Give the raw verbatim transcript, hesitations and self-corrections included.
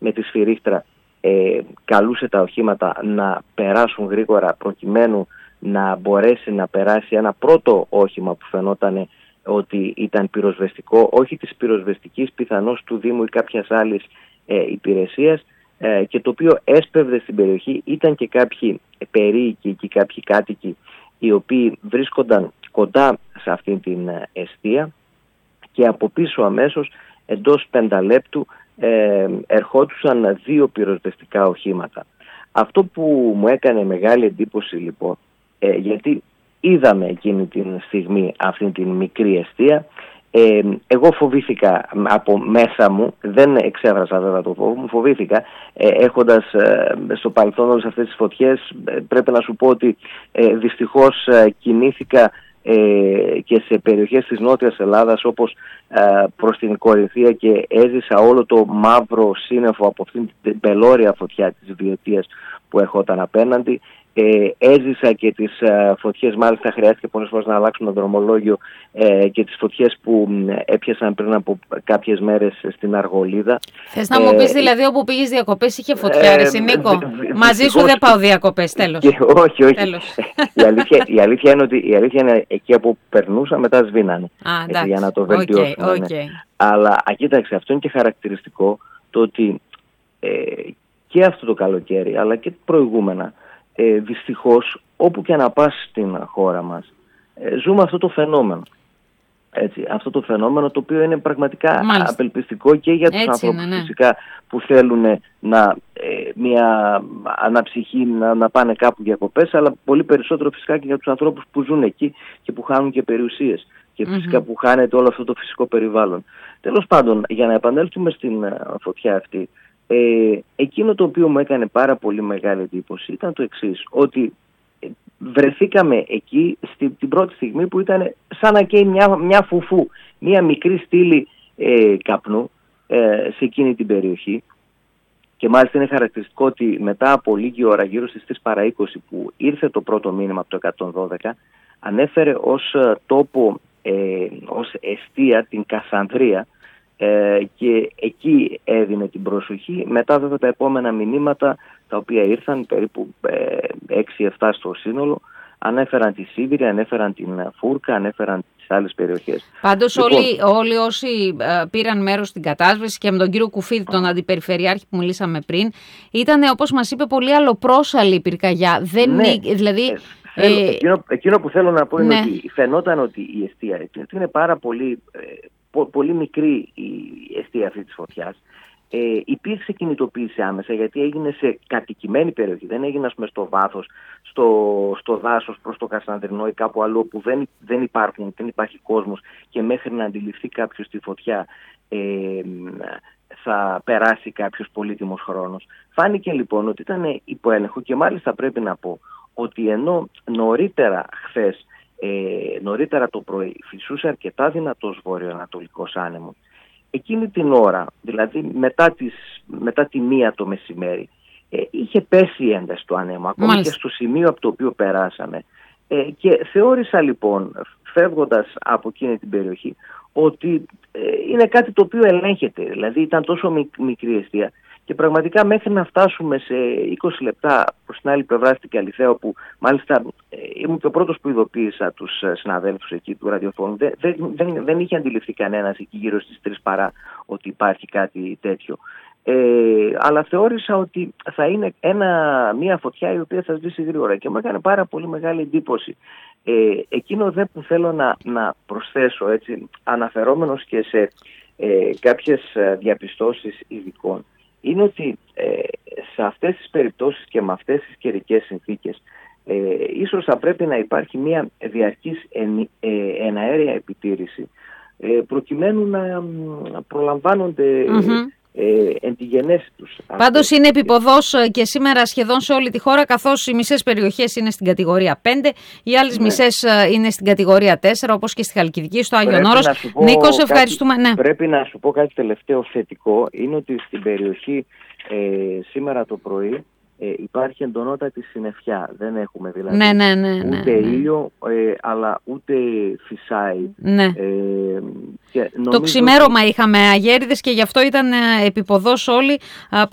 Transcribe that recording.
με τη σφυρίχτρα ε, καλούσε τα οχήματα να περάσουν γρήγορα προκειμένου να μπορέσει να περάσει ένα πρώτο όχημα που φαινόταν ότι ήταν πυροσβεστικό, όχι της πυροσβεστικής, πιθανώς του Δήμου ή κάποιας άλλης ε, υπηρεσίας, ε, και το οποίο έσπευδε στην περιοχή. Ήταν και κάποιοι περίοικοι και κάποιοι κάτοικοι οι οποίοι βρίσκονταν κοντά σε αυτήν την εστία και από πίσω αμέσως εντός πενταλέπτου ε, ερχόντουσαν δύο πυροσβεστικά οχήματα. Αυτό που μου έκανε μεγάλη εντύπωση λοιπόν, ε, γιατί είδαμε εκείνη την στιγμή αυτήν την μικρή εστία, ε, εγώ φοβήθηκα από μέσα μου, δεν εξέφρασα βέβαια το φόβο μου, φοβήθηκα ε, έχοντας ε, στο παρελθόν όλες αυτές τις φωτιές. Ε, πρέπει να σου πω ότι ε, δυστυχώς ε, κινήθηκα ε, και σε περιοχές της Νότιας Ελλάδας, όπως ε, προς την Κορινθία, και έζησα όλο το μαύρο σύννεφο από αυτήν την πελώρια φωτιά της Βιωτίας που ερχόταν απέναντι. Ε, έζησα και τις ε, φωτιές, μάλιστα χρειάστηκε πολλές φορές να αλλάξουμε το δρομολόγιο, ε, και τις φωτιές που ε, έπιασαν πριν από κάποιες μέρες στην Αργολίδα. Θες να ε, μου πεις δηλαδή όπου πήγες διακοπές είχε φωτιά, ε, ρε Νίκο? Μαζί σου δεν πάω διακοπές, τέλος. Και, όχι, όχι. Τέλος. η, αλήθεια, η, αλήθεια είναι ότι, η αλήθεια είναι εκεί από περνούσα μετά σβήνανε. Α, έτσι, για να το βελτιώσουμε. Okay, okay. Ναι. Αλλά α, κοίταξε, αυτό είναι και χαρακτηριστικό, το ότι ε, και αυτό το καλοκαίρι αλλά και προηγούμενα, Ε, δυστυχώς όπου και να πας στην χώρα μας ε, ζούμε αυτό το φαινόμενο. Έτσι, αυτό το φαινόμενο το οποίο είναι πραγματικά Μάλιστα. απελπιστικό και για τους Έτσι ανθρώπους είναι, ναι. φυσικά που θέλουν να, ε, μια αναψυχή να, να πάνε κάπου διακοπές, αλλά πολύ περισσότερο φυσικά και για τους ανθρώπους που ζουν εκεί και που χάνουν και περιουσίες και φυσικά mm-hmm. που χάνεται όλο αυτό το φυσικό περιβάλλον. Τέλος πάντων, για να επανέλθουμε στην uh, φωτιά αυτή, Ε, εκείνο το οποίο μου έκανε πάρα πολύ μεγάλη εντύπωση ήταν το εξής, ότι βρεθήκαμε εκεί στη, την πρώτη στιγμή που ήταν σαν να καίει μια, μια φουφού, μια μικρή στήλη ε, καπνού ε, σε εκείνη την περιοχή, και μάλιστα είναι χαρακτηριστικό ότι μετά από λίγη ώρα, γύρω στις τρεις παρά είκοσι, που ήρθε το πρώτο μήνυμα από το εκατόν δώδεκα, ανέφερε ως τόπο, ε, ως εστία την Κασανδρία, Ε, και εκεί έδινε την προσοχή. Μετά βέβαια τα επόμενα μηνύματα, τα οποία ήρθαν περίπου ε, έξι επτά στο σύνολο, ανέφεραν τη Σίβηρη, ανέφεραν την Φούρκα, ανέφεραν τις άλλες περιοχές. Πάντως λοιπόν, όλοι, όλοι όσοι ε, πήραν μέρος στην κατάσβεση, και με τον κύριο Κουφίδη, τον αντιπεριφερειάρχη που μιλήσαμε πριν, ήταν, όπως μας είπε, πολύ αλλοπρόσαλη η πυρκαγιά. Δεν ναι, είναι, δηλαδή, ε, θέλω, ε, εκείνο, εκείνο που θέλω να πω είναι ναι. ότι φαινόταν ότι η εστία είναι πάρα πολύ, ε, πο, πολύ μικρή η εστία αυτή της φωτιάς. Ε, υπήρξε κινητοποίηση άμεσα, γιατί έγινε σε κατοικημένη περιοχή, δεν έγινε, ας πούμε, στο βάθος, στο, στο δάσος προς το Κασανδρινό ή κάπου αλλού όπου δεν, δεν, υπάρχουν, δεν υπάρχει κόσμος, και μέχρι να αντιληφθεί κάποιος τη φωτιά ε, θα περάσει κάποιος πολύτιμος χρόνος. Φάνηκε λοιπόν ότι ήταν υποέλεγχο, και μάλιστα πρέπει να πω ότι ενώ νωρίτερα χθες, ε, νωρίτερα το πρωί φυσούσε αρκετά δυνατός βορειοανατολικός άνεμος, εκείνη την ώρα, δηλαδή μετά, τις, μετά τη μία το μεσημέρι, ε, είχε πέσει η ένταση του ανέμου, ακόμα Μάλιστα. και στο σημείο από το οποίο περάσαμε. Ε, και θεώρησα λοιπόν, φεύγοντας από εκείνη την περιοχή, ότι ε, είναι κάτι το οποίο ελέγχεται. Δηλαδή ήταν τόσο μικ, μικρή εστία, και πραγματικά μέχρι να φτάσουμε σε είκοσι λεπτά προς την άλλη πλευρά στην Καλυθέα, όπου μάλιστα ε, ήμουν και ο πρώτος που ειδοποίησα τους συναδέλφους εκεί του ραδιοφώνου, δεν, δεν, δεν, δεν είχε αντιληφθεί κανένας εκεί γύρω στις τρεις παρά ότι υπάρχει κάτι τέτοιο. Ε, αλλά θεώρησα ότι θα είναι ένα, μια φωτιά η οποία θα σβήσει γρήγορα, και μου έκανε πάρα πολύ μεγάλη εντύπωση. Ε, εκείνο δε που θέλω να, να προσθέσω, έτσι, αναφερόμενος και σε ε, κάποιες διαπιστώσεις ειδικών, είναι ότι ε, σε αυτές τις περιπτώσεις και με αυτές τις καιρικές συνθήκες ε, ίσως θα πρέπει να υπάρχει μια διαρκής εν, ε, εναέρια επιτήρηση, ε, προκειμένου να προλαμβάνονται mm-hmm. ε, εν τη γενέση τους. Πάντως είναι επιποδός και σήμερα σχεδόν σε όλη τη χώρα, καθώς οι μισές περιοχές είναι στην κατηγορία πέντε, οι άλλες ναι. μισές είναι στην κατηγορία τέσσερα, όπως και στη Χαλκιδική, στο Άγιον Όρος. Νίκο, σε ευχαριστούμε. Ναι. Πρέπει να σου πω κάτι τελευταίο θετικό, είναι ότι στην περιοχή ε, σήμερα το πρωί ε, υπάρχει εντονότατη συννεφιά. Δεν έχουμε δηλαδή ναι, ναι, ναι, ούτε ναι, ναι. ήλιο, ε, αλλά ούτε φυσάει. Ναι. Ε, και το ξημέρωμα ότι... είχαμε αγέριδες, και γι' αυτό ήταν επιποδός όλοι.